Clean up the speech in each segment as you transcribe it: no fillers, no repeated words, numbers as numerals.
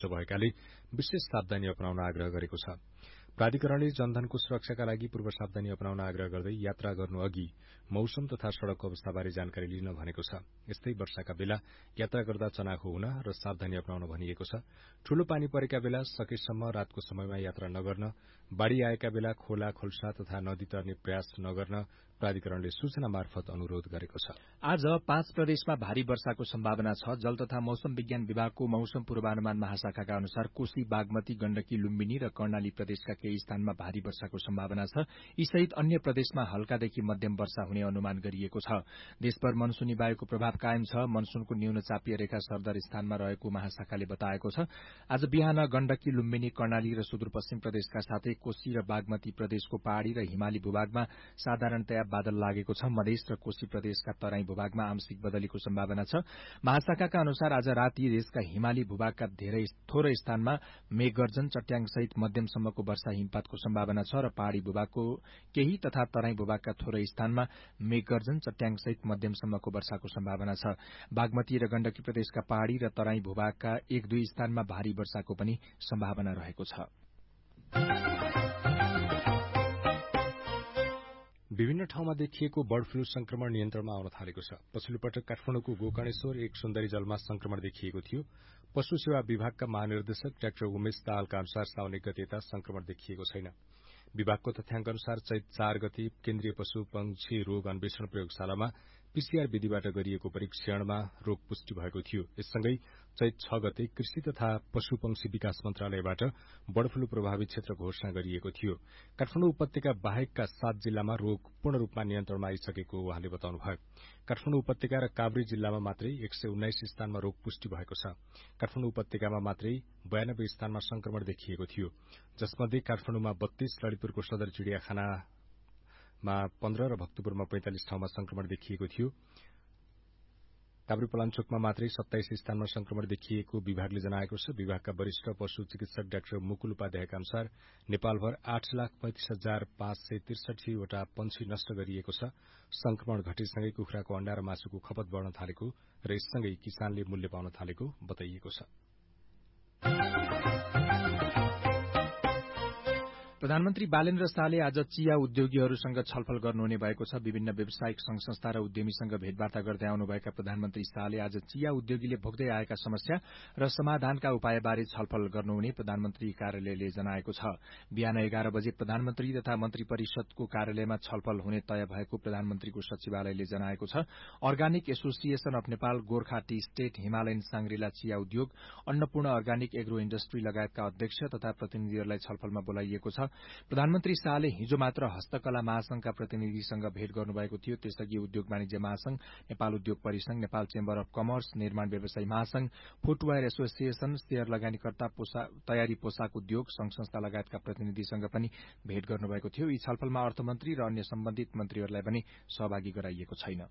स्पष्ट भएकाले विशेष सावधानी अपनाउन आग्रह गरेको छ। प्राधिकरणले जनधनको सुरक्षाका लागि पूर्व सावधानी अपनाउन आग्रह गर्दै यात्रा गर्नु अघि मौसम तथा सड़कको अवस्थाबारे जानकारी लिन भनेको छ। यस्तै वर्षाका बेला यात्रा गर्दा चनाखो हुन र सावधानी अपनाउन भनिएको छ। ठूलो पानी परेका बेला सकेसम्म रातको समयमा यात्रा नगर्न, बाढ़ी आएका बेला खोला खोल्सा तथा नदी तर्ने प्रयास नगर्न प्राधिकरणले सूचना मार्फत अनुरोध गरेको छ। आज 5 प्रदेशमा भारी वर्षाको सम्भावना छ। जल तथा मौसम विज्ञान विभागको मौसम पूर्वानुमान महाशाखाका अनुसार कोशी, बागमती, गण्डकी, लुम्बिनी र कर्णाली प्रदेशका केही स्थानमा भारी वर्षाको सम्भावना छ। यी सहित अन्य प्रदेशमा हल्कादेखि मध्यम वर्षा हुने अनुमान गरिएको छ। देशभर मनसूनी वायुको प्रभाव कायम छ। मनसूनको न्यून चापीय रेखा सरदर स्थानमा रहेको महाशाखाले बताएको छ। आज बिहान गण्डकी, लुम्बिनी, कर्णाली र सुदूरपश्चिम प्रदेशका साथै कोशी र बागमती प्रदेशको पहाड़ी र हिमाली भूभागमा साधारणतया बादल लागेको छ। मधेस र कोशी प्रदेशका तराई भूभागमा आंशिक बदलीको सम्भावना छ। महाशाखाका अनुसार आज राति देशका हिमाली भूभागका थोरै स्थानमा मेघगर्जन, चट्याङ सहित मध्यमसम्मको वर्षा हिमपातको सम्भावना छ र पहाड़ी भूभागको केही तथा तराई भूभागका थोरै स्थानमा मेघगर्जन, चट्याङ सहित मध्यमसम्मको वर्षाको सम्भावना छ। बागमती र गण्डकी प्रदेशका पहाड़ी र तराई भूभागका 1-2 स्थानमा भारी वर्षाको पनि सम्भावना रहेको छ। विभिन्न ठाउँमा देखिएको बर्ड फ्लू संक्रमण नियन्त्रणमा आउन थालेको छ। पछिल्लो पटक काठमाडौँको गोकर्णेश्वर एक सुन्दरी जलमा संक्रमण देखिएको थियो। पशु सेवा विभागका महानिर्देशक डाक्टर उमेश दाहालका अनुसार साउन 1 गते यता संक्रमण देखिएको छैन। विभागको तथ्याङ्क अनुसार चैत 4 गते केन्द्रीय पशु पंक्षी रोग अन्वेषण प्रयोगशालामा पीसीआर विधिबाट गरिएको परीक्षणमा रोग पुष्टि भएको थियो। यससँगै चैत 6 गते कृषि तथा पशु पंक्षी विकास मन्त्रालयबाट बर्ड फ्लू प्रभावित क्षेत्र घोषणा गरिएको थियो। काठमाडौँ उपत्यका बाहेकका 7 जिल्लामा रोग पूर्ण रूपमा नियन्त्रणमा आइसकेको उहाँले बताउनुभयो। काठमाडौँ उपत्यका र काभ्रे जिल्लामा मात्रै 119 स्थानमा रोग पुष्टि भएको छ। काठमाडौँ उपत्यकामा मात्रै 92 स्थानमा संक्रमण देखिएको थियो, जसमध्ये काठमाडौँमा 32, ललितपुरको सदर चिड़ियाखानामा 15 र भक्तपुरमा 45 ठाउँमा संक्रमण देखिएको थियो। काभ्रेपलाञ्चोकमा मात्रै 27 स्थानमा संक्रमण देखिएको विभागले जनाएको छ। विभागका वरिष्ठ पशु चिकित्सक डाक्टर मुकुल उपाध्यायका अनुसार नेपालभर 8,35,563 वटा पंक्षी नष्ट गरिएको छ। संक्रमण घटेसँगै कुखुराको अण्डा र मासुको खपत बढ़न थालेको र यससँगै किसानले मूल्य पाउन थालेको बताइएको छ। प्रधानमन्त्री बालेन्द्र शाहले आज चिया उद्योगीहरूसँग छलफल गर्नुहुने भएको छ। विभिन्न व्यावसायिक संघ संस्था र उद्यमीसँग भेटवार्ता गर्दै आउनुभएका प्रधानमन्त्री शाहले आज चिया उद्योगीले भोग्दै आएका समस्या र समाधानका उपायबारे छलफल गर्नुहुने प्रधानमन्त्री कार्यालयले जनाएको छ। बिहान 11 बजे प्रधानमन्त्री तथा मन्त्री परिषदको कार्यालयमा छलफल हुने तय भएको प्रधानमन्त्रीको सचिवालयले जनाएको छ। Organic association of Nepal, Gorkha T state, Himalayan सांग्रिला चिया उद्योग, अन्नपूर्ण अर्गानिक एग्रो इण्डस्ट्री लगायतका अध्यक्ष तथा प्रतिनिधिहरूलाई छलफलमा बोलाइएको छ। प्रधानमन्त्री शाहले हिजो मात्र हस्तकला महासंघका प्रतिनिधिसँग भेट गर्नुभएको थियो। त्यसअघि उद्योग वाणिज्य महासंघ, नेपाल उद्योग परिसंघ, नेपाल चेम्बर अफ कमर्स, निर्माण व्यवसायी महासंघ, फुटवेयर एसोसिएशन, शेयर लगानीकर्ता, तयारी पोशाक उद्योग संघ संस्था लगायतका प्रतिनिधिसँग पनि भेट गर्नुभएको थियो। यी छलफलमा अर्थमन्त्री र अन्य सम्बन्धित मन्त्रीहरूलाई पनि सहभागी गराइएको छैन।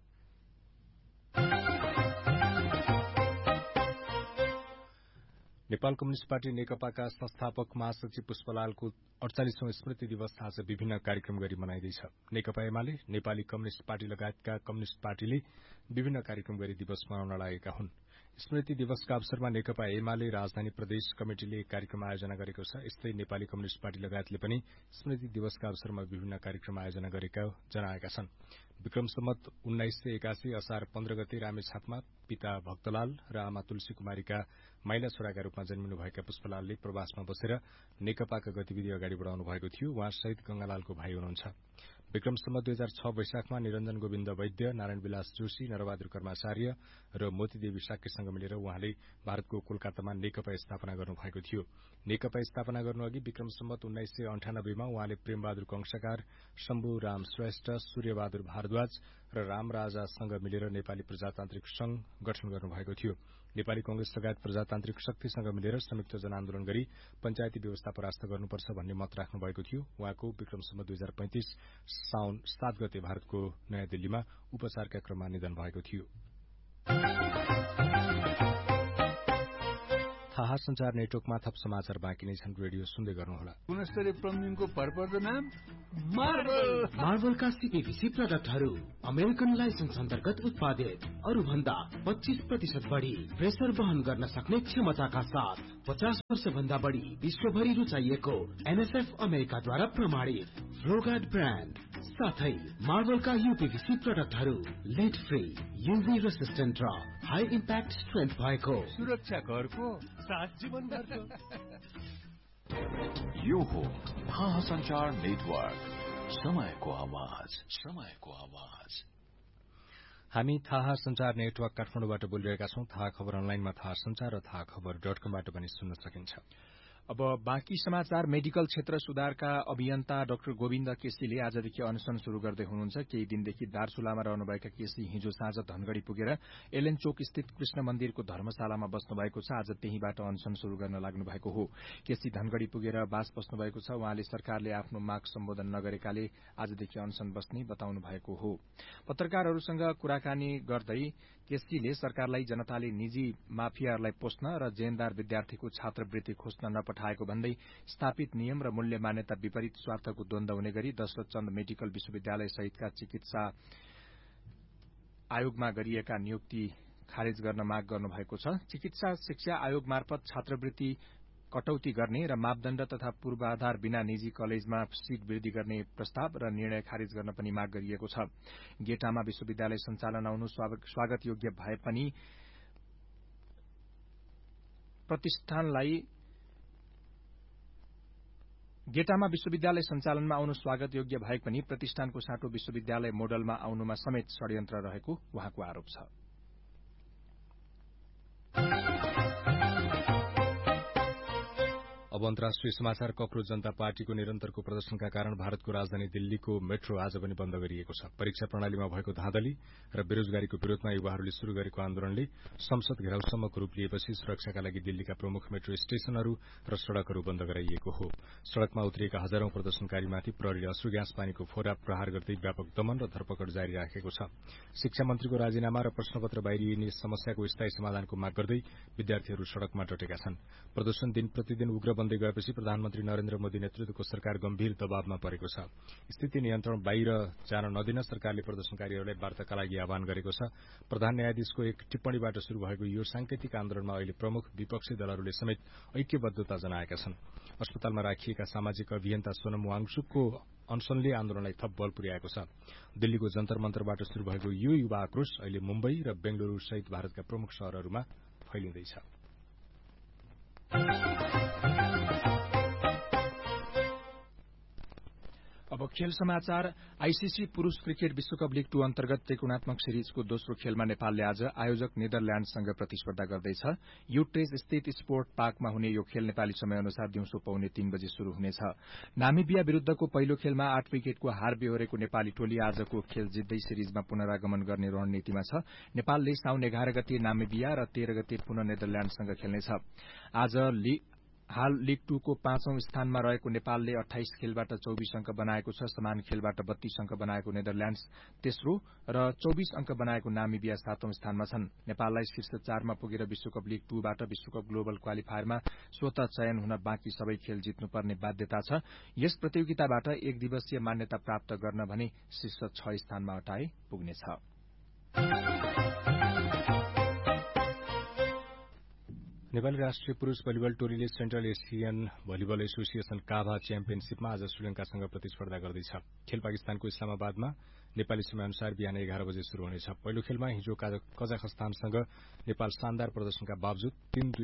नेपाल कम्युनिष्ट पार्टी नेकपाका संस्थापक महासचिव पुष्पलालको 48औं स्मृति दिवस आज विभिन्न कार्यक्रम गरी मनाइँदैछ। नेकपा एमाले, नेपाली कम्युनिष्ट पार्टी लगायतका कम्युनिष्ट पार्टीले विभिन्न कार्यक्रम गरी दिवस मनाउन लागेका हुन्। स्मृति दिवसका अवसरमा नेकपा एमाले राजधानी प्रदेश कमिटिले एक कार्यक्रम आयोजना गरेको छ। यस्तै नेपाली कम्युनिष्ट पार्टी लगायतले पनि स्मृति दिवसका अवसरमा विभिन्न कार्यक्रम आयोजना गरेका जनाएका छन्। विक्रम सम्वत 1981 असार 15 गते रामेछापमा पिता भक्तलाल र आमा तुलसी कुमारीका माइला छोराका रूपमा जन्मिनुभएका पुष्पलालले प्रवासमा बसेर नेकपाका गतिविधि अगाडि बढ़ाउनु भएको थियो। उहाँ शहीद गंगालालको भाइ हुनुहुन्छ। विक्रम सम्वत 2006 वैशाखमा निरञ्जन गोविन्द वैद्य, नारायण विलास जोशी, नरबहादुर कर्माचार्य र मोतीदेवी शाक्यसँग मिलेर उहाँले भारतको कोलकातामा नेकपा स्थापना गर्नुभएको थियो। नेकपा स्थापना गर्नुअघि विक्रम सम्वत 1998 मा उहाँले प्रेमबहादुर कंशकार, शम्भु राम श्रेष्ठ, सूर्यबहादुर भारद्वाज र रामराजासँग मिलेर नेपाली प्रजातान्त्रिक संघ गठन गर्नुभएको थियो। नेपाली कंग्रेस लगायत प्रजातान्त्रिक शक्तिसँग मिलेर संयुक्त जनआन्दोलन गरी पञ्चायती व्यवस्था परास्त गर्नुपर्छ भन्ने मत राख्नु भएको थियो। उहाँको विक्रम सम्वत 2035 साउन 7 गते भारतको नयाँ दिल्लीमा उपचारका क्रममा निधन भएको थियो। थाहा संचार नेटवर्कमा थप समाचार बाँकी नै छन्। रेडियो सुन्दै गर्नुहोला। गुणस्तरीय प्लम्बिङको भरपर्दो नाम मार्बलका सीपीवीसी प्रडक्टहरू अमेरिकन लाइसेन्स अन्तर्गत उत्पादित, अरू भन्दा 25% बढी प्रेसर वहन गर्न सक्ने क्षमताका साथ 50 वर्ष भन्दा बढी विश्वभरि रुचाइएको एनएसएफ अमेरिकाद्वारा प्रमाणित रोगार्ड ब्रान्ड, साथै मार्बलका यूपीवीसी प्रडक्टहरू लेड फ्री, यूभी रेसिस्टेन्ट र हाई इम्प्याक्ट स्ट्रेन्थ भएको, सुरक्षा घरको साथ जीवन भरको। यो हो थाहा संचार नेटवर्क, समयको आवाज, समयको आवाज। हामी थाहा संचार नेटवर्क काठमाडौँबाट बोलिरहेका छौं। थाहा खबर अनलाइनमा थाहा संचार र थाहा खबर.com-बाट पनि सुन्न सकिन्छ। अब बाँकी समाचार। मेडिकल क्षेत्र सुधारका अभियन्ता डाक्टर गोविन्द केसीले आजदेखि अनशन शुरू गर्दै हुनुहुन्छ। केही दिनदेखि दार्चुलामा रहनुभएका केसी हिजो साँझ धनगढ़ी पुगेर एलएन चोक स्थित कृष्ण मन्दिरको धर्मशालामा बस्नु भएको छ। आज त्यहीबाट अनशन शुरू गर्न लाग्नु भएको हो। केसी धनगढ़ी पुगेर बास बस्नु भएको छ। उहाँले सरकारले आफ्नो माग सम्बोधन नगरेकाले आजदेखि अनशन बस्ने बताउनु भएको हो। पत्रकारहरूसँग कुराकानी गर्दै केसीले सरकारलाई जनताले निजी माफियाहरूलाई पोस्न र जेनदार विद्यार्थीको छात्रवृत्ति खोज्न नपठाएको भन्दै स्थापित नियम र मूल्य मान्यता विपरीत स्वार्थको द्वन्द्व हुने गरी दशरथ चन्द मेडिकल विश्वविद्यालय सहितका चिकित्सा आयोगमा गरिएका नियुक्ति खारेज गर्न माग गर्नुभएको छ। चिकित्सा शिक्षा आयोग मार्फत छात्रवृत्ति कटौती गर्ने र मापदण्ड तथा पूर्वाधार बिना निजी कलेजमा सीट वृद्धि गर्ने प्रस्ताव र निर्णय खारेज गर्न पनि माग गरिएको छ। गेटामा विश्वविद्यालय सञ्चालन आउनु स्वागत योग्य भए पनि गेटामा विश्वविद्यालय सञ्चालनमा आउनु स्वागत योग्य भए पनि प्रतिष्ठानको साटो विश्वविद्यालय मोडलमा आउनुमा समेत षड्यन्त्र रहेको उहाँको आरोप छ। अब अन्तर्राष्ट्रिय समाचार। कक्रोच जनता पार्टीको निरन्तरको प्रदर्शनका कारण भारतको राजधानी दिल्लीको मेट्रो आज पनि बन्द गरिएको छ। परीक्षा प्रणालीमा भएको धाँधली र बेरोजगारीको विरोधमा युवाहरूले शुरू गरेको आन्दोलनले संसद घेराउसम्मको रूप लिएपछि सुरक्षाका लागि दिल्लीका प्रमुख मेट्रो स्टेशनहरू र सड़कहरू बन्द गराइएको हो। सड़कमा उत्रिएका हजारौं प्रदर्शनकारीमाथि प्रहरीले अश्रु ग्यास पानीको फोहरा प्रहार गर्दै व्यापक दमन र धरपकड जारी राखेको छ। शिक्षा मन्त्रीको राजीनामा र प्रश्नपत्र बाहिरिने समस्याको स्थायी समाधानको माग गर्दै विद्यार्थीहरू सड़कमा डटेका छन्। प्रदर्शन दिन प्रतिदिन उग्र बन्दै गएपछि प्रधानमन्त्री नरेन्द्र मोदी नेतृत्वको सरकार गम्भीर दबावमा परेको छ। स्थिति नियन्त्रण बाहिर जान नदिन सरकारले प्रदर्शनकारीहरूलाई वार्ताका लागि आह्वान गरेको छ। प्रधान न्यायाधीशको एक टिप्पणीबाट शुरू भएको यो सांकेतिक आन्दोलनमा अहिले प्रमुख विपक्षी दलहरूले समेत ऐक्यबद्धता जनाएका छन्। अस्पतालमा राखिएका सामाजिक अभियन्ता सोनम वाङचुकको अनसनले आन्दोलनलाई थप बल पुर्याएको छ। दिल्लीको जन्तर मन्तरबाट शुरू भएको यो युवा आक्रोश अहिले मुम्बई र बेंगलुरू सहित भारतका प्रमुख शहरहरूमा फैलिँदैछ। अब खेल समाचार। आईसीसी पुरूष क्रिकेट विश्वकप लीग 2 अन्तर्गत त्रिकोणात्मक सिरिजको दोस्रो खेलमा नेपालले आज आयोजक नेदरल्याण्डसँग प्रतिस्पर्धा गर्दैछ। युट्रेज स्थित स्पोर्ट पार्कमा हुने यो खेल नेपाली समय अनुसार दिउँसो 2:45 बजे शुरू हुनेछ। नामिबिया विरूद्धको पहिलो खेलमा 8 विकेटको हार बेहोरेको नेपाली टोली आजको खेल जित्दै सिरिजमा पुनरागमन गर्ने रणनीतिमा छ। नेपालले साउन 11 गते नामिबिया र 13 गते पुनः नेदरल्याण्डसँग खेल्नेछ। हाल लीग 2 को 5औं स्थानमा रहेको नेपालले 28 खेलबाट 24 अंक बनाएको छ। समान खेलबाट 32 अंक बनाएको नेदरल्याण्ड्स तेस्रो र 24 अंक बनाएको नामिबिया 7औं स्थानमा छन्। नेपाललाई शीर्ष 4 मा पुगेर विश्वकप लीग 2 बाट विश्वकप ग्लोबल क्वालिफायरमा स्वत चयन हुन बाँकी सबै खेल जित्नुपर्ने बाध्यता छ। यस प्रतियोगिताबाट एक दिवसीय मान्यता प्राप्त गर्न भने शीर्ष 6 स्थानमा अटाए पुग्नेछ। नेपाली राष्ट्रिय पुरूष भलिबल टोलीले सेन्ट्रल एसियन भलिबल एसोसिएशन काभा च्याम्पियनशीपमा आज श्रीलंकासँग प्रतिस्पर्धा गर्दैछ। खेल पाकिस्तानको इस्लामाबादमा नेपाली समयअनुसार बिहान 11 बजे शुरू हुनेछ। पहिलो खेलमा हिजो कजाखस्तानसँग नेपाल शानदार प्रदर्शनका बावजुद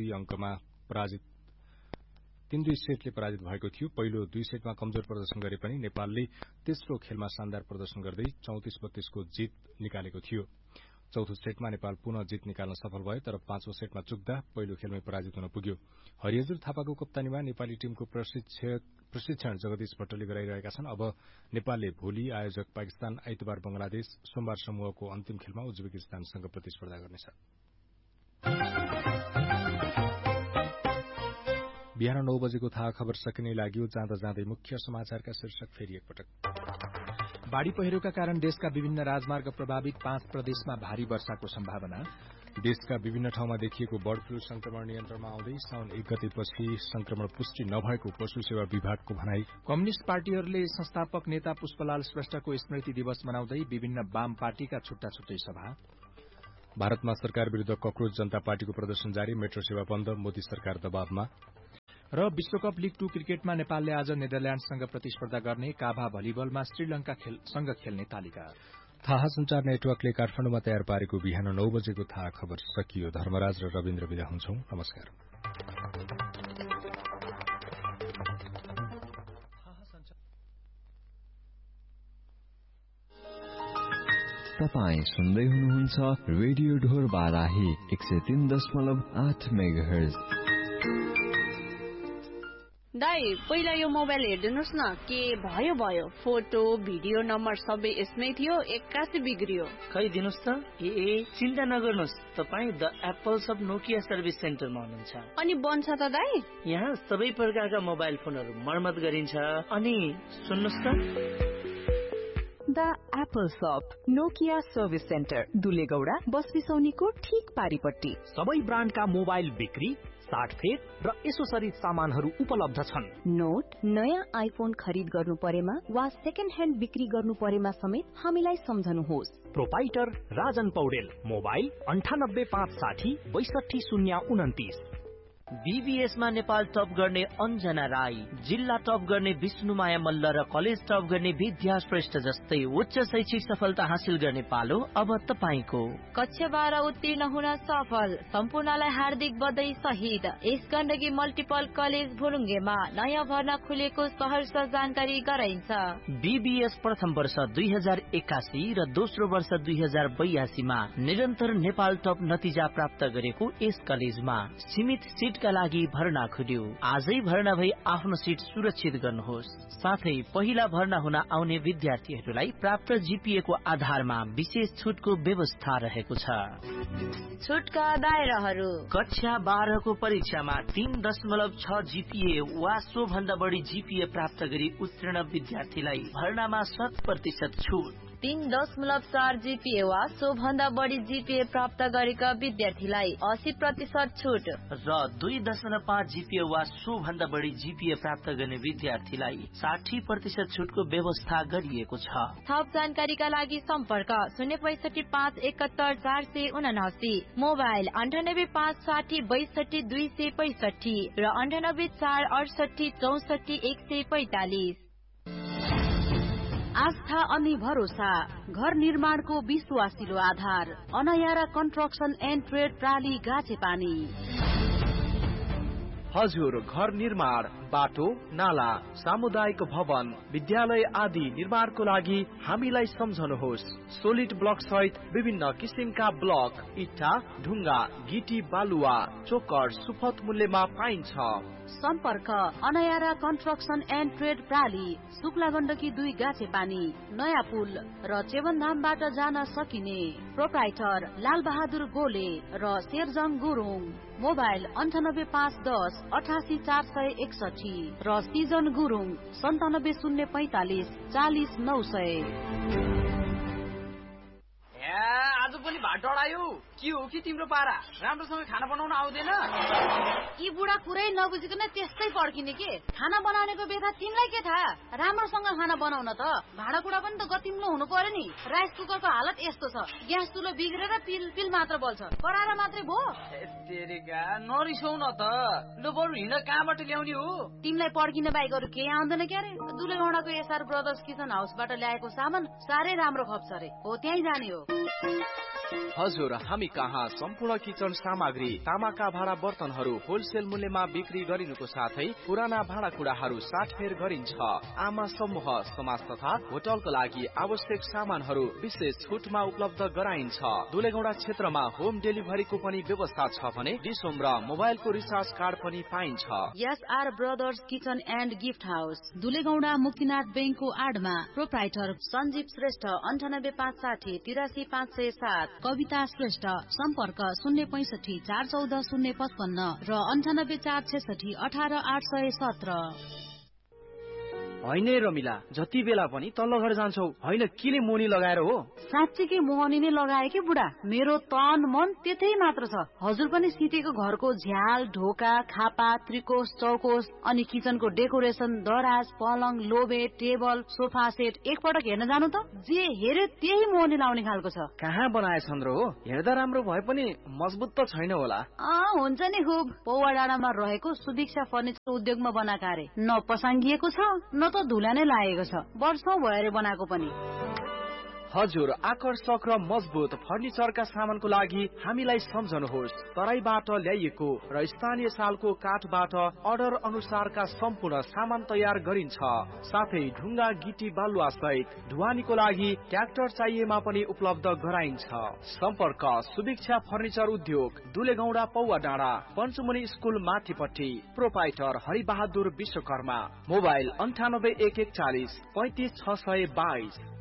3-2 सेटले पराजित भएको थियो। पहिलो 2 सेटमा कमजोर प्रदर्शन गरे पनि नेपालले तेस्रो खेलमा शानदार प्रदर्शन गर्दै 34-32 को जीत निकालेको थियो। चौथो सेटमा नेपाल पुनः जीत निकाल्न सफल भयो, तर 5औं सेटमा चुक्दा पहिलो खेलमै पराजित हुन पुग्यो। हरिहजुर थापाको कप्तानीमा नेपाली टीमको प्रशिक्षण जगदीश भट्टले गराइरहेका छन्। अब नेपालले भोलि आयोजक पाकिस्तान, आइतबार बंगलादेश, सोमबार समूहको अन्तिम खेलमा उज्बेकिस्तानसँग प्रतिस्पर्धा गर्नेछ। बिहान 9 बजेको थाहा खबर सकिने लाग्यो। जाँदा जाँदै मुख्य समाचारका शीर्षक फेरि एकपटक। बाढ़ी पहिरोका कारण देशका विभिन्न राजमार्ग प्रभावित 5 प्रदेशमा भारी वर्षाको सम्भावना। देशका विभिन्न ठाउँमा देखिएको बर्ड फ्लू संक्रमण नियन्त्रणमा आउँदै साउन 1 गतेपछि संक्रमण पुष्टि नभएको पशु सेवा विभागको भनाई। कम्युनिष्ट पार्टीहरूले संस्थापक नेता पुष्पलाल श्रेष्ठको स्मृति दिवस मनाउँदै विभिन्न वाम पार्टीका छुट्टा छुट्टै सभा। भारतमा सरकार विरूद्ध कक्रोच जनता पार्टीको प्रदर्शन जारी, मेट्रो सेवा बन्द, मोदी सरकार दबावमा। र विश्वकप लीग 2 क्रिकेटमा नेपालले आज नेदरल्याण्डसँग प्रतिस्पर्धा गर्ने, काभा भलिबलमा श्रीलंकासँग खेल्ने तालिका। थाहा संचार नेटवर्कले काठमाडौँमा तयार पारेको बिहान 9 बजेको थाहा खबर सकियो। धर्मराज र रविन्द्र विदा हुन्छौं। नमस्कार। तपाईं सुन्दै हुनुहुन्छ रेडियो ढोर बाराही 103.8 मेगाहर्ज। दाइ पहिला यो मोबाइल हेर्दिनुस् न, के भयो फोटो भिडियो नम्बर सबै यसमै थियो, 81 बिग्रियो। खै दिनुस् त। ए चिन्ता नगर्नुस्, तपाईँ the Apple sub Nokia service सेन्टरमा हुनुहुन्छ। अनि बन्छ त दाइ? यहाँ सबै प्रकारका मोबाइल फोनहरू मर्मत गरिन्छ। अनि सुन्नुस् त, द एप्पल शप नोकिया सर्भिस सेन्टर दुलेगौडा बस बिसौनीको ठीक पारिपट्टि। सबै ब्रान्डका मोबाइल बिक्री, साटफेर र एसोसरिज सामानहरू उपलब्ध छन्। नोट, नयाँ आइफोन खरिद गर्नु परेमा वा सेकेन्ड ह्यान्ड बिक्री गर्नु परेमा समेत हामीलाई सम्झनुहोस्। Proprietor Rajan Paudel, mobile 9856 62029। बीबीएसमा Nepal top गर्ने अञ्जना राई, जिल्ला टप गर्ने विष्णुमाया मल्ल र कलेज टप गर्ने विद्या श्रेष्ठ जस्तै उच्च शैक्षिक सफलता हासिल गर्ने पालो अब तपाईको। कक्षा 12 उत्तीर्ण हुन सफल सम्पूर्णलाई हार्दिक बधाई सहित यस गण्डकी मल्टिपल कलेज भुरुङ्गेमा नयाँ भर्ना खुलेको सहर्ष जानकारी गराइन्छ। बीबीएस प्रथम वर्ष 2081 र दोस्रो वर्ष 2082 मा निरन्तर नेपाल टप नतिजा प्राप्त गरेको यस कलेजमा सीमित सीट का लागि भर्ना खुल्यो। आजै भर्ना भई आफ्नो सीट सुरक्षित गर्नुहोस्। साथै पहिला भर्ना हुन आउने विद्यार्थीहरूलाई प्राप्त जीपीए को आधारमा विशेष छुटको व्यवस्था रहेको छ। छुटका दायराहरू: कक्षा 12 को परीक्षामा 3.6 जीपीए वा सो भन्दा बढी जीपीए प्राप्त गरी उत्तीर्ण विद्यार्थीलाई भर्नामा 100% छुट। 3.4 जीपीए वा सो भन्दा बढी जीपीए प्राप्त गरेका विद्यार्थीलाई 80% छुट र 2.5 जीपीए वा सो भन्दा बढी जीपीए प्राप्त गर्ने विद्यार्थीलाई 60% छुटको व्यवस्था गरिएको छ। थप जानकारीका लागि सम्पर्क 065 71 479, मोबाइल 98 560 62 265 र 98 468 64 145। आस्था अनि भरोसा, घर निर्माणको विश्वासिलो आधार, अनयारा कन्स्ट्रक्सन एन्ड ट्रेड प्राली गाछेपानी। हजुर, घर निर्माण, बाटो, नाला, सामुदायिक भवन, विद्यालय आदि निर्माणको लागि हामीलाई सम्झनुहोस्। सोलिड ब्लक सहित विभिन्न किसिमका ब्लक, इट्टा, ढुङ्गा, गिटी, बालुवा, चोकर सुपथ मूल्यमा पाइन्छ। सम्पर्क अनयारा construction and trade प्राली, Shukla Gandaki 2 गाछेपानी, नयाँ पुल र चेवनधामबाट जान सकिने। प्रोप्राइटर लाल बहादुर गोले र शेरजङ गुरुङ। मोबाइल 98 510 88 461 र सिजन गुरुङ 97 045 40 900। आज पनि भात डढायो। के हो कि तिम्रो पारा? राम्रोसँग खाना बनाउन आउँदैन? यी बुढा कुरै नबुझिकन त्यस्तै पड्किने के? खाना बनाउनेको बेथा तिमीलाई के थाहा? राम्रोसँग खाना बनाउन त भाँडाकुँडा पनि त गतिम्लो हुनु पर्यो नि। राइस कुकरको हालत यस्तो छ, ग्यास चुलो बिग्रेर पिल मात्र बल्छ, कराएर मात्रै भो। तेरेका नरिसाउ न त। ल बरु हिँड, कहाँबाट ल्याउने हो? तिमीलाई पड्किन बाहेक अरू केही आउँदैन क्यारे? दुलेगौडाको एसआर ब्रदर्स किचन हाउसबाट ल्याएको सामान साह्रै राम्रो खप्छ रे, हो त्यहीँ जाने हो। हजुर, हामी कहाँ सम्पूर्ण किचन सामग्री, तामाका भाँडा बर्तनहरू होलसेल मूल्यमा बिक्री गरिनुको साथै पुराना भाँडाकुँडाहरू साटफेर गरिन्छ। आमा समूह, समाज तथा होटलको लागि आवश्यक सामानहरू विशेष छुटमा उपलब्ध गराइन्छ। दुलेगौडा क्षेत्रमा होम डेलिभरीको पनि व्यवस्था छ भने डिसोम र मोबाइलको रिचार्ज कार्ड पनि पाइन्छ। SR brothers kitchen and gift house, दुलेगौडा Muktinath बैंकको आडमा। प्रोप्राइटर सञ्जीव श्रेष्ठ 98 560 83 507। कविता श्रेष्ठ, सम्पर्क 065 414 055 र 98 466 18 817। होइन रमिला, जति बेला पनि तल्लो घर जान्छौ, होइन किले मोनी लगाएर हो? साँच्चीकै मोहनी नै लगाए कि बुढा, मेरो तन मन त्यतै मात्र छ। हजुर पनि सितेको घरको झ्याल, ढोका, खापा, त्रिकोश, चौकोश अनि किचनको डेकोरेसन, दराज, पलङ, लोबे, टेबल, सोफा सेट एकपटक हेर्न जानु त, जे हेरे त्यही मोहनी लाउने खालको छ। कहाँ बनाएछन् र हो? हेर्दा राम्रो भए पनि मजबुत त छैन होला। हुन्छ नि खुब। पौवा डाँडामा रहेको सुभिक्षा फर्निचर उद्योगमा बनाएको अरे, न पसाङ्गिएको छ न त धुला नै लागेको छ, वर्षौं भएर बनाएको पनि। हजुर, आकर्षक र मजबुत फर्निचरका सामानको लागि हामीलाई सम्झनुहोस्। तराईबाट ल्याइएको र स्थानीय सालको काठबाट अर्डर अनुसारका सम्पूर्ण सामान तयार गरिन्छ। साथै ढुङ्गा, गिटी, बालुवा सहित ढुवानीको लागि ट्र्याक्टर चाहिएमा पनि उपलब्ध गराइन्छ। सम्पर्क सुभिक्षा फर्निचर उद्योग, दुलेगौडा, पौवा डाँडा, पञ्चमुनि स्कुल माथिपट्टि। प्रोपाइटर हरिबहादुर विश्वकर्मा। मोबाइल 98 141 35 622।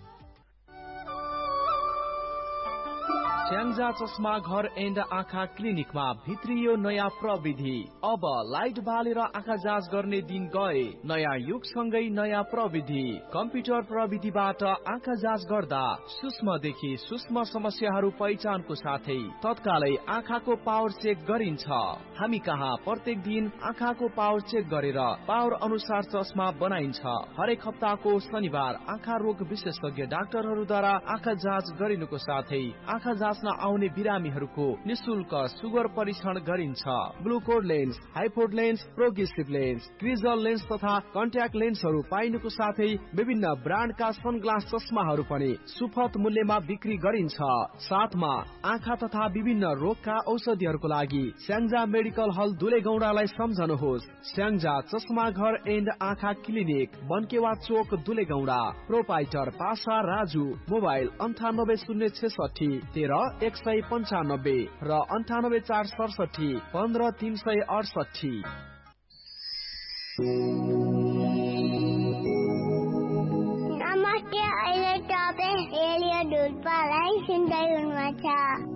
स्याङ्जा चस्मा घर एन्ड आँखा क्लिनिकमा भित्रियो नयाँ प्रविधि। अब लाइट बालेर आँखा जाँच गर्ने दिन गए। नयाँ युगसँगै नयाँ प्रविधि। कम्प्युटर प्रविधिबाट आँखा जाँच गर्दा सूक्ष्मदेखि सूक्ष्म समस्याहरू पहिचानको साथै तत्कालै आँखाको पावर चेक गरिन्छ। हामी कहाँ प्रत्येक दिन आँखाको पावर चेक गरेर पावर अनुसार चस्मा बनाइन्छ। हरेक हप्ताको शनिबार आँखा रोग विशेषज्ञ डाक्टरहरूद्वारा आँखा जाँच गरिनुको साथै आँखा जाँच्न आउने बिरामीहरूको निशुल्क सुगर परीक्षण गरिन्छ। ग्लुकोड lens, हाइपोड lens, progressive lens, क्रिजल lens तथा कन्ट्याक्ट लेन्सहरू पाइनुको साथै विभिन्न ब्रान्डका सनग्लास चस्माहरू पनि सुपथ मूल्यमा बिक्री गरिन्छ। साथमा आँखा तथा विभिन्न रोगका औषधिहरूको लागि स्याङ्जा मेडिकल हल दुलेगौडालाई सम्झनुहोस्। स्याङ्जा चस्मा घर एन्ड आँखा क्लिनिक, बनकेवा चोक, दुलेगौडा। प्रोपाइटर पासा राजु। मोबाइल 98 066 13 195 र 98 467 15 368। नमस्ते, अहिले तपाईँ रेडियो ढुल्पालाई सुन्दै हुनुहुन्छ।